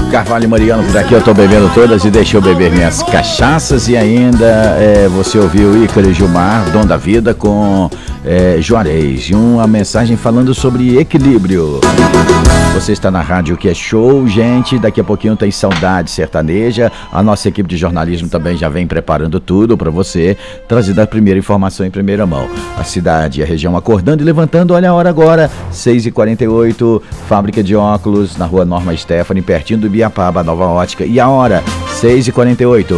Carvalho e Mariano por aqui, eu tô bebendo todas e deixa eu beber minhas cachaças. E ainda você ouviu Ícaro e Gilmar, Dom da Vida, com Juarez, e uma mensagem falando sobre equilíbrio. Você está na rádio que é show, gente. Daqui a pouquinho tem Saudade Sertaneja. A nossa equipe de jornalismo também já vem preparando tudo para você, trazendo a primeira informação em primeira mão. A cidade e a região acordando e levantando. Olha a hora agora, 6h48, fábrica de óculos na rua Norma Stephanie, pertinho do Ibiapaba, Nova Ótica. E a hora, 6h48.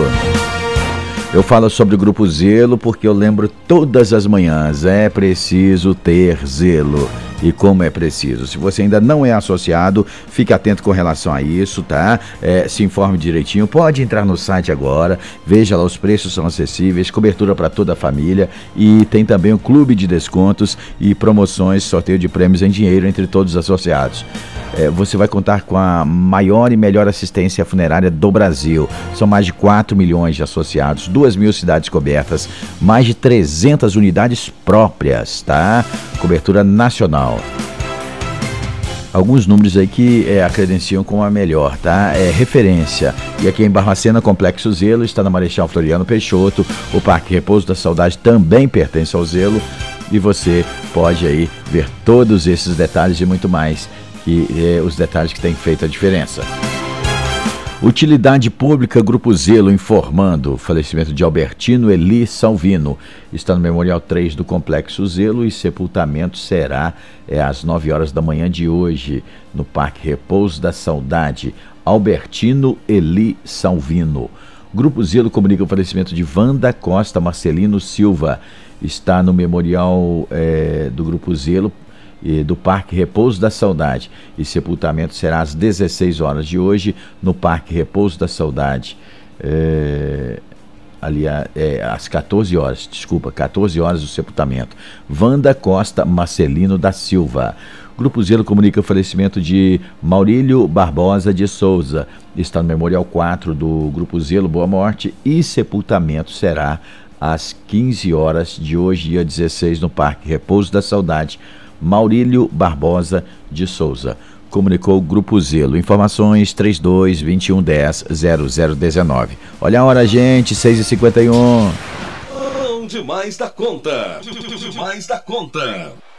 Eu falo sobre o Grupo Zelo porque eu lembro todas as manhãs, é preciso ter zelo. E como é preciso. Se você ainda não é associado, fique atento com relação a isso, tá? Se informe direitinho, pode entrar no site agora, veja lá, os preços são acessíveis, cobertura para toda a família, e tem também o clube de descontos e promoções, sorteio de prêmios em dinheiro entre todos os associados. Você vai contar com a maior e melhor assistência funerária do Brasil. São mais de 4 milhões de associados, 2.000 cidades cobertas, mais de 300 unidades próprias, tá? Cobertura nacional. Alguns números aí que a credenciam como a melhor, tá? Referência. E aqui em Barbacena, Complexo Zelo, está na Marechal Floriano Peixoto. O Parque Repouso da Saudade também pertence ao Zelo. E você pode aí ver todos esses detalhes e muito mais. E os detalhes que têm feito a diferença. Utilidade Pública, Grupo Zelo informando o falecimento de Albertino Eli Salvino. Está no Memorial 3 do Complexo Zelo e sepultamento será às 9 horas da manhã de hoje, no Parque Repouso da Saudade. Albertino Eli Salvino. Grupo Zelo comunica o falecimento de Wanda Costa Marcelino Silva. Está no Memorial do Grupo Zelo do Parque Repouso da Saudade, e sepultamento será às 16 horas de hoje no Parque Repouso da Saudade, às 14 horas, 14 horas o sepultamento. Wanda Costa Marcelino da Silva. Grupo Zelo comunica o falecimento de Maurílio Barbosa de Souza. Está no Memorial 4 do Grupo Zelo, Boa Morte, e sepultamento será às 15 horas de hoje, dia 16, no Parque Repouso da Saudade. Maurílio Barbosa de Souza. Comunicou o Grupo Zelo. Informações 32-2110-0019. Olha a hora, gente, 6h51. Bom demais da conta. Demais da conta.